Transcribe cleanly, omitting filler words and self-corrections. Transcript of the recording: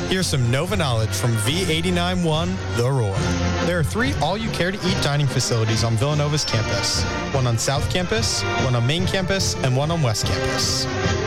Here's some Nova knowledge from V89.1 The Roar. There are 3 all-you-care-to-eat dining facilities on Villanova's campus. One on South Campus, one on Main Campus, and one on West Campus.